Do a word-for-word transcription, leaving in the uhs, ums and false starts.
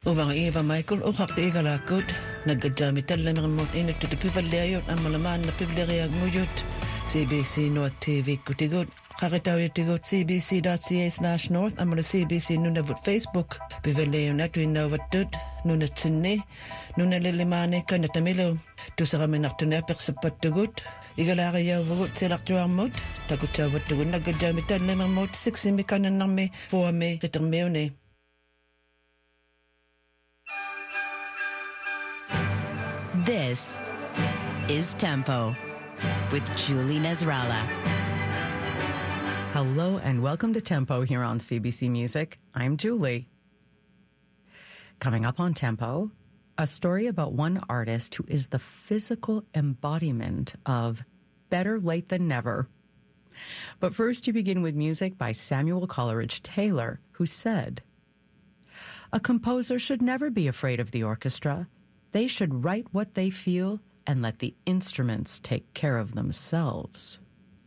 Uvang Eva Michael o hakti igalakot naggadjami tala remote init to pivallayot ang malaman na pibleriag nguyot C B C North T V kutigot kakitawit tigot C B C dot C A slash North ang C B C nunavut Facebook pivallayon at winawatut nunat sinne nunalilimane kanatamilo to sa kami naktunapak sa patugot igalakayaw wagot silaktuang mot takot sa watugot naggadjami tala remote six imikanan ng me four me kitang meone. This is Tempo with Julie Nasrallah. Hello and welcome to Tempo here on C B C Music. I'm Julie. Coming up on Tempo, a story about one artist who is the physical embodiment of better late than never. But first you begin with music by Samuel Coleridge Taylor, who said, "A composer should never be afraid of the orchestra. They should write what they feel and let the instruments take care of themselves."